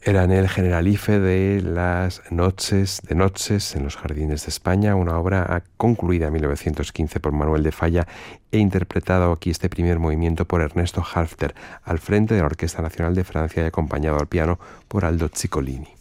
Era en el Generalife de las noches en los jardines de España, una obra concluida en 1915 por Manuel de Falla e interpretado aquí este primer movimiento por Ernesto Halffter, al frente de la Orquesta Nacional de Francia y acompañado al piano por Aldo Ciccolini.